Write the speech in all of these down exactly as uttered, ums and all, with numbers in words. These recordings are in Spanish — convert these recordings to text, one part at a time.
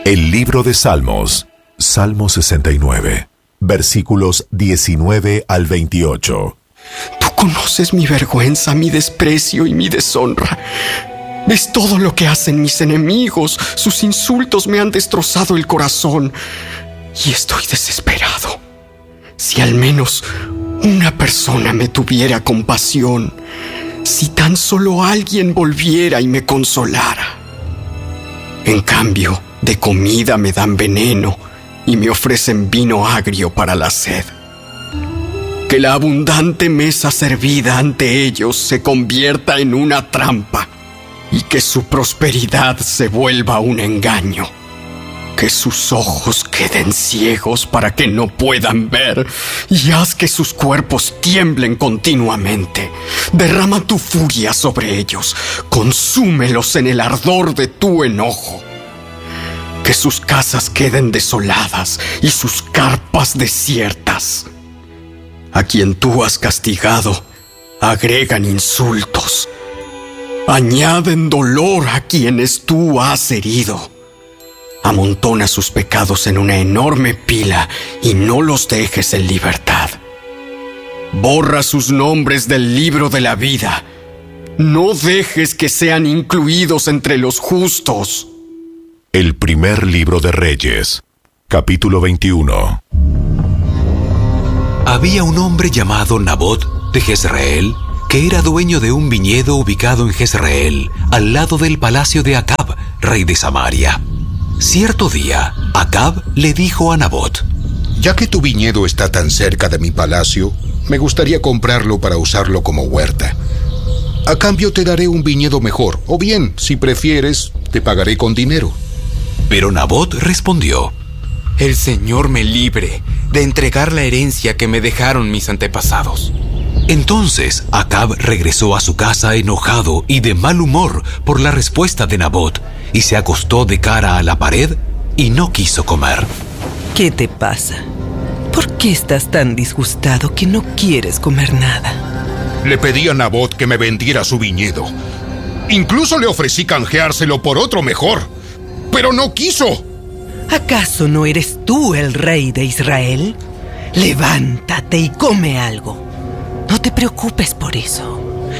El libro de Salmos, Salmo sesenta y nueve, versículos diecinueve al veintiocho. Tú conoces mi vergüenza, mi desprecio y mi deshonra. Ves todo lo que hacen mis enemigos. Sus insultos me han destrozado el corazón y estoy desesperado. Si al menos una persona me tuviera compasión, si tan solo alguien volviera y me consolara. En cambio, de comida me dan veneno y me ofrecen vino agrio para la sed. Que la abundante mesa servida ante ellos se convierta en una trampa y que su prosperidad se vuelva un engaño. Que sus ojos queden ciegos para que no puedan ver y haz que sus cuerpos tiemblen continuamente. Derrama tu furia sobre ellos, consúmelos en el ardor de tu enojo. Que sus casas queden desoladas y sus carpas desiertas. A quien tú has castigado, agregan insultos. Añaden dolor a quienes tú has herido. Amontona sus pecados en una enorme pila y no los dejes en libertad. Borra sus nombres del libro de la vida. No dejes que sean incluidos entre los justos. El primer libro de Reyes, capítulo veintiuno. Había un hombre llamado Nabot de Jezreel, que era dueño de un viñedo ubicado en Jezreel, al lado del palacio de Acab, rey de Samaria. Cierto día, Acab le dijo a Nabot: Ya que tu viñedo está tan cerca de mi palacio, me gustaría comprarlo para usarlo como huerta. A cambio te daré un viñedo mejor, o bien, si prefieres, te pagaré con dinero. Pero Nabot respondió: El Señor me libre de entregar la herencia que me dejaron mis antepasados. Entonces Acab regresó a su casa enojado y de mal humor por la respuesta de Nabot, y se acostó de cara a la pared y no quiso comer. ¿Qué te pasa? ¿Por qué estás tan disgustado que no quieres comer nada? Le pedí a Nabot que me vendiera su viñedo. Incluso le ofrecí canjeárselo por otro mejor, pero no quiso. ¿Acaso no eres tú el rey de Israel? Levántate y come algo. No te preocupes por eso.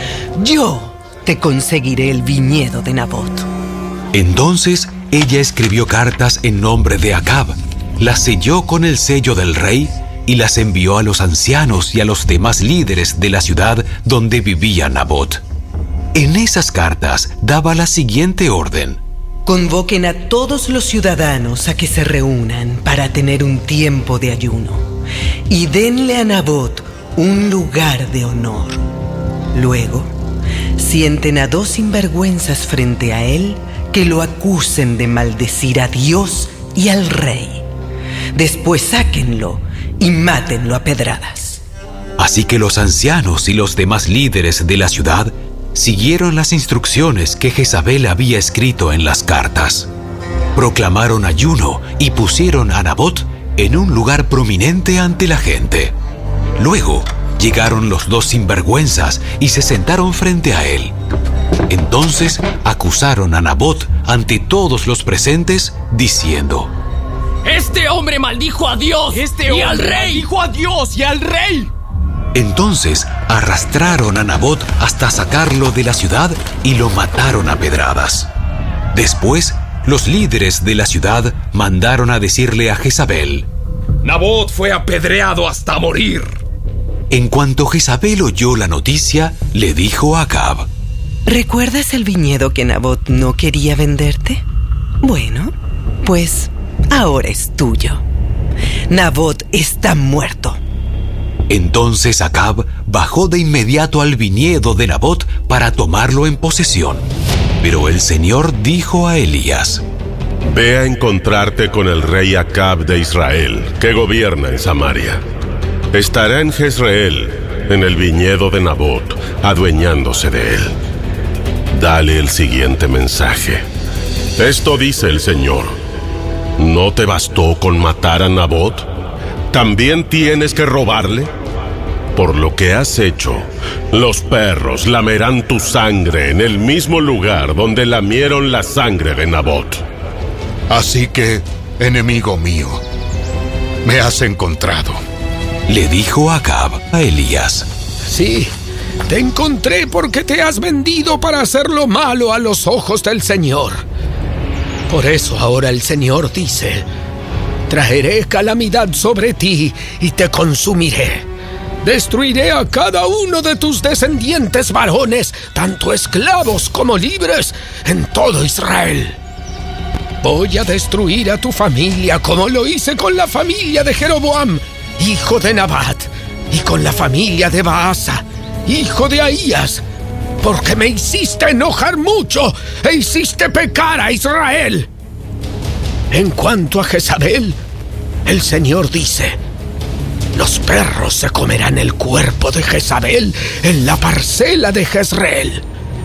Yo te conseguiré el viñedo de Nabot. Entonces ella escribió cartas en nombre de Acab, las selló con el sello del rey y las envió a los ancianos y a los demás líderes de la ciudad donde vivía Nabot. En esas cartas daba la siguiente orden: Convoquen a todos los ciudadanos a que se reúnan para tener un tiempo de ayuno y denle a Nabot un lugar de honor. Luego, sienten a dos sinvergüenzas frente a él que lo acusen de maldecir a Dios y al rey. Después sáquenlo y mátenlo a pedradas. Así que los ancianos y los demás líderes de la ciudad siguieron las instrucciones que Jezabel había escrito en las cartas. Proclamaron ayuno y pusieron a Nabot en un lugar prominente ante la gente. Luego llegaron los dos sinvergüenzas y se sentaron frente a él. Entonces acusaron a Nabot ante todos los presentes, diciendo: ¡Este hombre maldijo a Dios este y al rey! ¡Maldijo a Dios y al rey! Entonces arrastraron a Nabot hasta sacarlo de la ciudad y lo mataron a pedradas. Después, los líderes de la ciudad mandaron a decirle a Jezabel: Nabot fue apedreado hasta morir. En cuanto Jezabel oyó la noticia, le dijo a Acab: ¿Recuerdas el viñedo que Nabot no quería venderte? Bueno, pues ahora es tuyo. Nabot está muerto. Entonces Acab bajó de inmediato al viñedo de Nabot para tomarlo en posesión. Pero el Señor dijo a Elías: Ve a encontrarte con el rey Acab de Israel, que gobierna en Samaria. Estará en Jezreel, en el viñedo de Nabot, adueñándose de él. Dale el siguiente mensaje. Esto dice el Señor: ¿no te bastó con matar a Nabot? ¿También tienes que robarle? Por lo que has hecho, los perros lamerán tu sangre en el mismo lugar donde lamieron la sangre de Nabot. Así que, enemigo mío, me has encontrado. Le dijo Acab a Elías. Sí, te encontré porque te has vendido para hacer lo malo a los ojos del Señor. Por eso ahora el Señor dice: traeré calamidad sobre ti y te consumiré. Destruiré a cada uno de tus descendientes varones, tanto esclavos como libres, en todo Israel. Voy a destruir a tu familia como lo hice con la familia de Jeroboam, hijo de Nabat, y con la familia de Baasa, hijo de Ahías, porque me hiciste enojar mucho e hiciste pecar a Israel. En cuanto a Jezabel, el Señor dice: los perros se comerán el cuerpo de Jezabel en la parcela de Jezreel.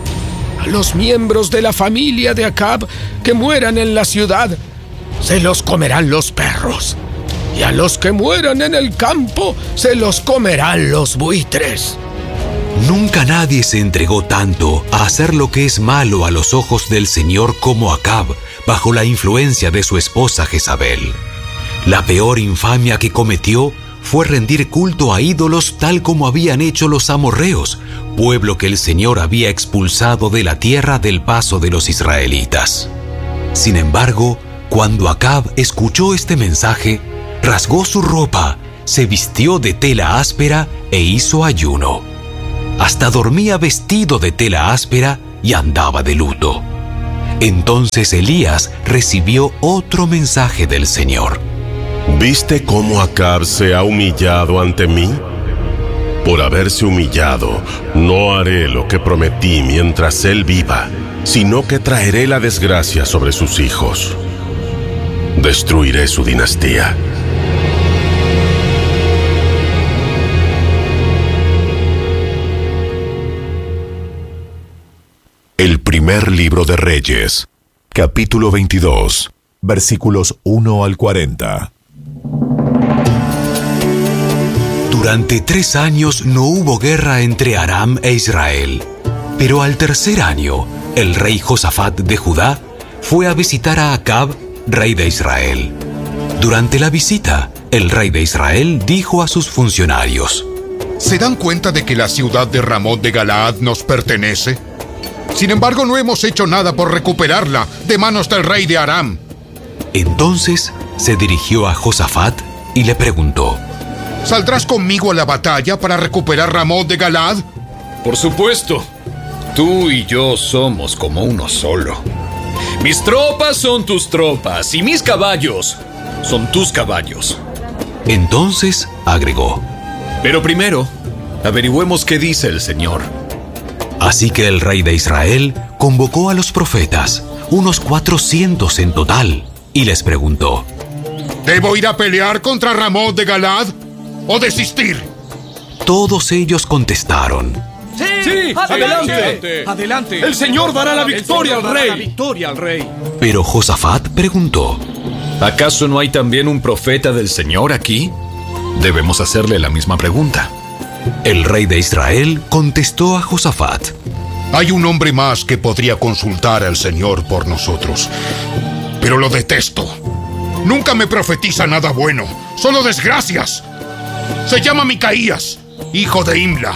A los miembros de la familia de Acab que mueran en la ciudad, se los comerán los perros. Y a los que mueran en el campo, se los comerán los buitres. Nunca nadie se entregó tanto a hacer lo que es malo a los ojos del Señor como Acab, bajo la influencia de su esposa Jezabel. La peor infamia que cometió fue rendir culto a ídolos tal como habían hecho los amorreos, pueblo que el Señor había expulsado de la tierra del paso de los israelitas. Sin embargo, cuando Acab escuchó este mensaje, rasgó su ropa, se vistió de tela áspera e hizo ayuno. Hasta dormía vestido de tela áspera y andaba de luto. Entonces Elías recibió otro mensaje del Señor. ¿Viste cómo Acab se ha humillado ante mí? Por haberse humillado, no haré lo que prometí mientras él viva, sino que traeré la desgracia sobre sus hijos. Destruiré su dinastía. El primer libro de Reyes, capítulo veintidós, versículos uno al cuarenta. Durante tres años no hubo guerra entre Aram e Israel, pero al tercer año, el rey Josafat de Judá fue a visitar a Acab, rey de Israel. Durante la visita, el rey de Israel dijo a sus funcionarios: ¿Se dan cuenta de que la ciudad de Ramot de Galaad nos pertenece? Sin embargo, no hemos hecho nada por recuperarla de manos del rey de Aram. Entonces se dirigió a Josafat y le preguntó: ¿Saldrás conmigo a la batalla para recuperar Ramot de Galaad? Por supuesto. Tú y yo somos como uno solo. Mis tropas son tus tropas y mis caballos son tus caballos. Entonces agregó: pero primero, averigüemos qué dice el Señor. Así que el rey de Israel convocó a los profetas, unos cuatrocientos en total, y les preguntó: ¿Debo ir a pelear contra Ramot de Galaad o desistir? Todos ellos contestaron: ¡Sí! sí adelante, adelante, adelante. El Señor dará la victoria al rey. La victoria al rey. Pero Josafat preguntó: ¿acaso no hay también un profeta del Señor aquí? Debemos hacerle la misma pregunta. El rey de Israel contestó a Josafat: hay un hombre más que podría consultar al Señor por nosotros, pero lo detesto. Nunca me profetiza nada bueno, solo desgracias. Se llama Micaías, hijo de Imla.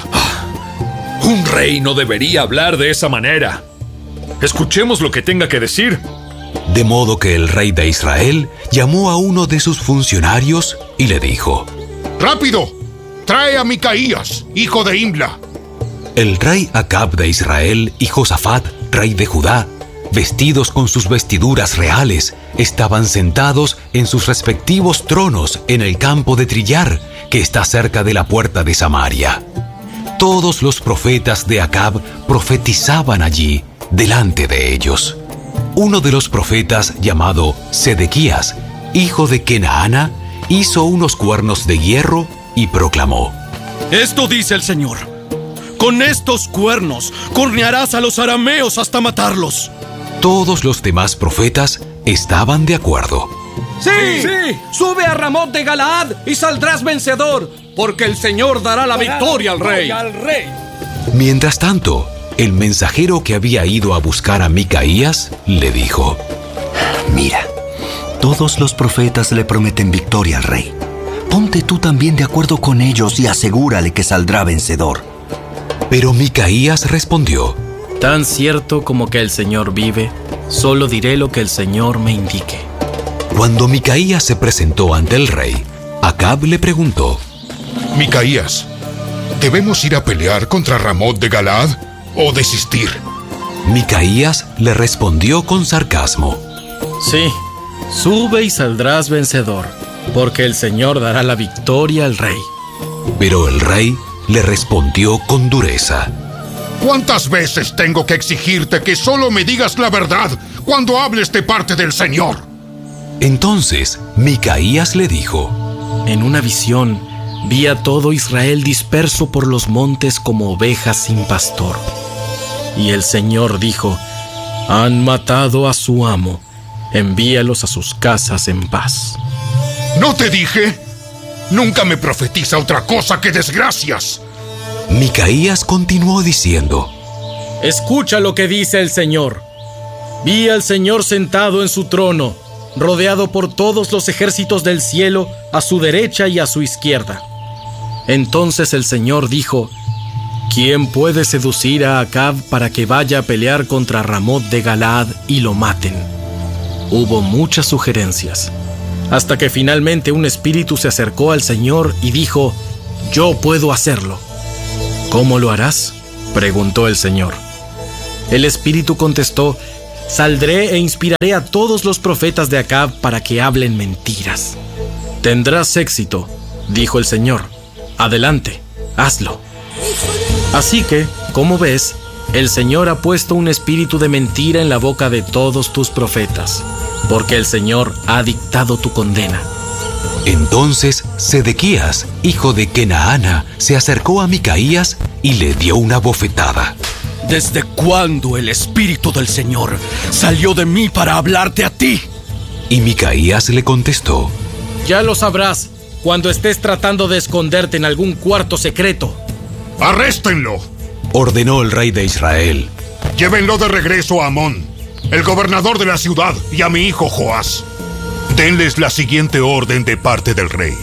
Un rey no debería hablar de esa manera. Escuchemos lo que tenga que decir. De modo que el rey de Israel llamó a uno de sus funcionarios y le dijo: ¡rápido! ¡Trae a Micaías, hijo de Imla! El rey Acab de Israel y Josafat, rey de Judá, vestidos con sus vestiduras reales, estaban sentados en sus respectivos tronos en el campo de trillar, que está cerca de la puerta de Samaria. Todos los profetas de Acab profetizaban allí, delante de ellos. Uno de los profetas, llamado Sedequías, hijo de Kenaana, hizo unos cuernos de hierro y proclamó: esto dice el Señor: con estos cuernos cornearás a los arameos hasta matarlos. Todos los demás profetas estaban de acuerdo. ¡Sí! ¡Sí! Sube a Ramot de Galaad y saldrás vencedor, porque el Señor dará la victoria al rey. al rey. Mientras tanto, el mensajero que había ido a buscar a Micaías le dijo: mira, Todos los profetas le prometen victoria al rey. Ponte tú también de acuerdo con ellos y asegúrale que saldrá vencedor. Pero Micaías respondió: Tan cierto como que el Señor vive, solo diré lo que el Señor me indique. Cuando Micaías se presentó ante el rey, Acab le preguntó: Micaías, ¿debemos ir a pelear contra Ramot de Galaad o desistir? Micaías le respondió con sarcasmo: Sí, sube y saldrás vencedor, porque el Señor dará la victoria al rey. Pero el rey le respondió con dureza: ¿Cuántas veces tengo que exigirte que solo me digas la verdad cuando hables de parte del Señor? Entonces Micaías le dijo: En una visión vi a todo Israel disperso por los montes como ovejas sin pastor. Y el Señor dijo: Han matado a su amo, envíalos a sus casas en paz. ¿No te dije? Nunca me profetiza otra cosa que desgracias. Micaías continuó diciendo: Escucha lo que dice el Señor. Vi al Señor sentado en su trono, rodeado por todos los ejércitos del cielo, a su derecha y a su izquierda. Entonces el Señor dijo: ¿Quién puede seducir a Acab para que vaya a pelear contra Ramot de Galaad y lo maten? Hubo muchas sugerencias, hasta que finalmente un espíritu se acercó al Señor y dijo: Yo puedo hacerlo. ¿Cómo lo harás?, preguntó el Señor. El espíritu contestó: Saldré e inspiraré a todos los profetas de Acab para que hablen mentiras. Tendrás éxito, dijo el Señor. Adelante, hazlo. Así que, como ves, el Señor ha puesto un espíritu de mentira en la boca de todos tus profetas, porque el Señor ha dictado tu condena. Entonces Sedequías, hijo de Kenaana, se acercó a Micaías y le dio una bofetada. ¿Desde cuándo el Espíritu del Señor salió de mí para hablarte a ti? Y Micaías le contestó: Ya lo sabrás cuando estés tratando de esconderte en algún cuarto secreto. ¡Arréstenlo!, ordenó el rey de Israel. Llévenlo de regreso a Amón, el gobernador de la ciudad, y a mi hijo Joás. Denles la siguiente orden de parte del rey: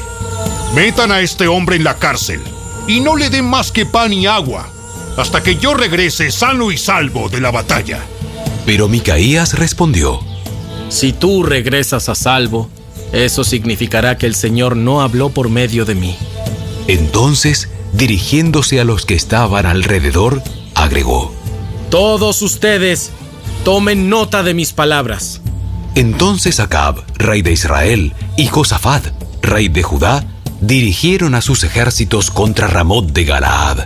metan a este hombre en la cárcel y no le den más que pan y agua hasta que yo regrese sano y salvo de la batalla. Pero Micaías respondió: Si tú regresas a salvo, eso significará que el Señor no habló por medio de mí. Entonces, dirigiéndose a los que estaban alrededor, agregó: Todos ustedes, tomen nota de mis palabras. Entonces Acab, rey de Israel, y Josafat, rey de Judá, dirigieron a sus ejércitos contra Ramot de Galaad.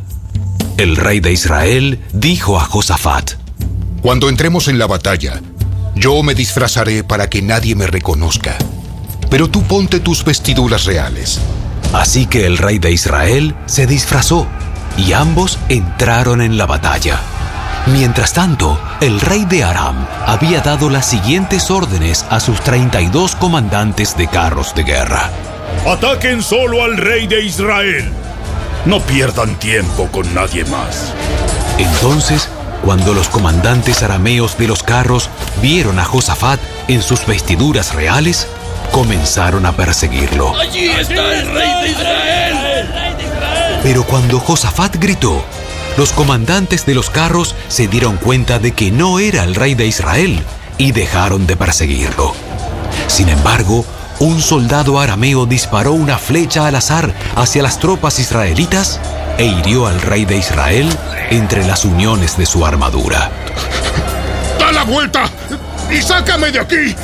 El rey de Israel dijo a Josafat: Cuando entremos en la batalla, yo me disfrazaré para que nadie me reconozca, pero tú ponte tus vestiduras reales. Así que el rey de Israel se disfrazó, y ambos entraron en la batalla. Mientras tanto, el rey de Aram había dado las siguientes órdenes a sus treinta y dos comandantes de carros de guerra: Ataquen solo al rey de Israel. No pierdan tiempo con nadie más. Entonces, cuando los comandantes arameos de los carros vieron a Josafat en sus vestiduras reales, comenzaron a perseguirlo. ¡Allí está el rey de Israel! Pero cuando Josafat gritó, los comandantes de los carros se dieron cuenta de que no era el rey de Israel y dejaron de perseguirlo. Sin embargo, un soldado arameo disparó una flecha al azar hacia las tropas israelitas e hirió al rey de Israel entre las uniones de su armadura. ¡Da la vuelta y sácame de aquí!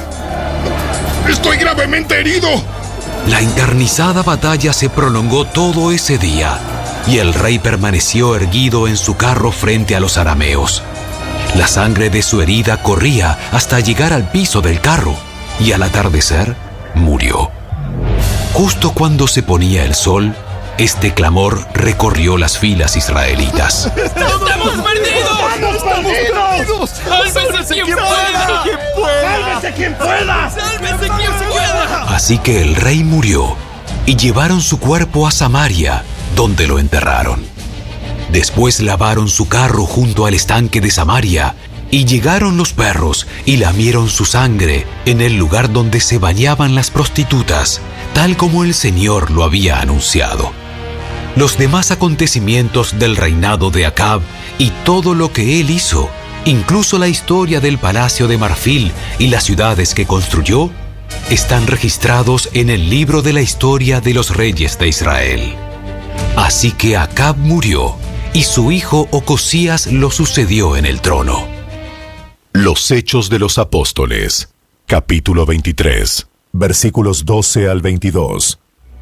¡Estoy gravemente herido! La encarnizada batalla se prolongó todo ese día, y el rey permaneció erguido en su carro frente a los arameos. La sangre de su herida corría hasta llegar al piso del carro, y al atardecer murió. Justo cuando se ponía el sol, este clamor recorrió las filas israelitas. ¡Estamos perdidos! ¡Estamos perdidos! ¡Sálvese quien pueda! ¡Sálvese quien pueda! ¡Sálvese quien pueda! Así que el rey murió, y llevaron su cuerpo a Samaria, donde lo enterraron. Después lavaron su carro junto al estanque de Samaria Y llegaron los perros y lamieron su sangre en el lugar donde se bañaban las prostitutas, tal como el Señor lo había anunciado. Los demás acontecimientos del reinado de Acab y todo lo que él hizo, incluso la historia del palacio de marfil y las ciudades que construyó, están registrados en el libro de la historia de los reyes de Israel. Así que Acab murió y su hijo Ocosías lo sucedió en el trono. Los Hechos de los Apóstoles, capítulo veintitrés, versículos doce al veintidós.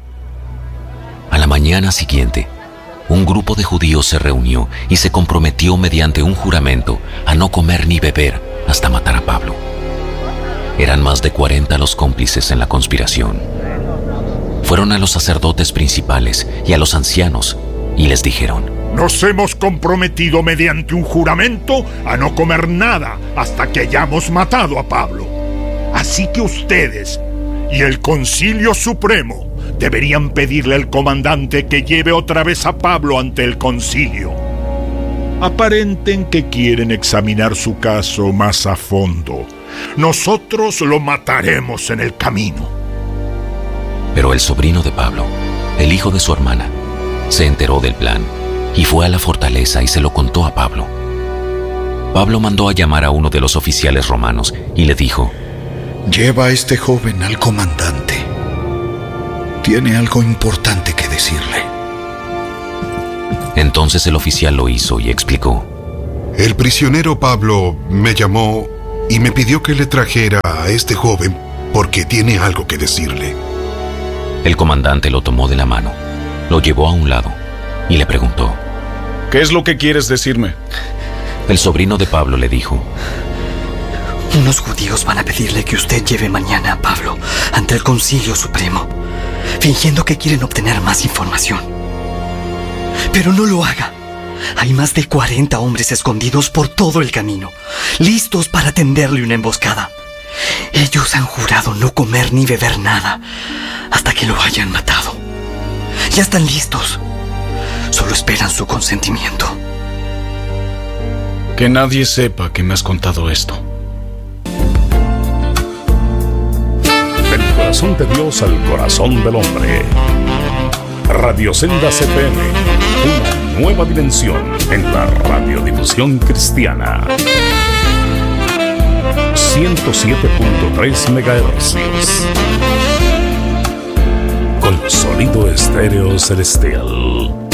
A la mañana siguiente, un grupo de judíos se reunió y se comprometió mediante un juramento a no comer ni beber hasta matar a Pablo. Eran más de cuarenta los cómplices en la conspiración. Fueron a los sacerdotes principales y a los ancianos y les dijeron: Nos hemos comprometido mediante un juramento a no comer nada hasta que hayamos matado a Pablo. Así que ustedes y el Concilio Supremo deberían pedirle al comandante que lleve otra vez a Pablo ante el concilio. Aparenten que quieren examinar su caso más a fondo. Nosotros lo mataremos en el camino. Pero el sobrino de Pablo, el hijo de su hermana, se enteró del plan y fue a la fortaleza y se lo contó a Pablo. Pablo mandó a llamar a uno de los oficiales romanos y le dijo: Lleva a este joven al comandante. Tiene algo importante que decirle. Entonces el oficial lo hizo y explicó: El prisionero Pablo me llamó y me pidió que le trajera a este joven porque tiene algo que decirle. El comandante lo tomó de la mano, lo llevó a un lado y le preguntó: ¿Qué es lo que quieres decirme? El sobrino de Pablo le dijo: Unos judíos van a pedirle que usted lleve mañana a Pablo ante el Concilio Supremo, fingiendo que quieren obtener más información. Pero no lo haga. Hay más de cuarenta hombres escondidos por todo el camino, listos para tenderle una emboscada. Ellos han jurado no comer ni beber nada hasta que lo hayan matado. Ya están listos. Solo esperan su consentimiento. Que nadie sepa que me has contado esto. Del corazón de Dios al corazón del hombre. Radio Senda C P M, una nueva dimensión en la radiodifusión cristiana. ciento siete punto tres megahercios. Con sonido estéreo celestial.